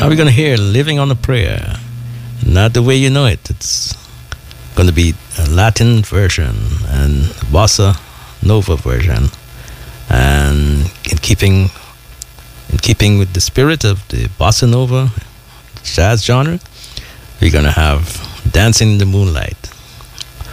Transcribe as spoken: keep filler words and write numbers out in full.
Now we're going to hear Living on a Prayer. Not the way you know it. It's going to be a Latin version and bossa nova version. And in keeping in keeping with the spirit of the bossa nova jazz genre, we're going to have Dancing in the Moonlight.